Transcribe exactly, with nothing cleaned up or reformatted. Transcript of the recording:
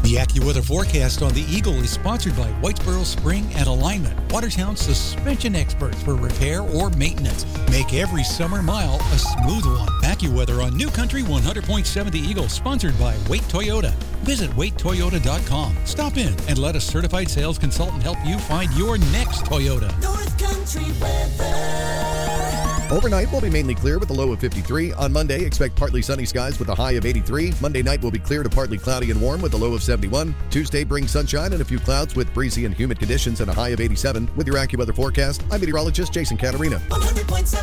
The AccuWeather forecast on the Eagle is sponsored by Whitesboro Spring and Alignment, Watertown's suspension experts for repair or maintenance. Make every summer mile a smooth one. AccuWeather on New Country one hundred point seven The Eagle, sponsored by Wait Toyota. Visit wait toyota dot com. Stop in and let a certified sales consultant help you find your next Toyota. North Country weather. Overnight will be mainly clear with a low of fifty-three. On Monday, expect partly sunny skies with a high of eighty-three. Monday night will be clear to partly cloudy and warm with a low of seventy-one. Tuesday brings sunshine and a few clouds with breezy and humid conditions and a high of eighty-seven. With your AccuWeather forecast, I'm meteorologist Jason Caterina. one hundred point seven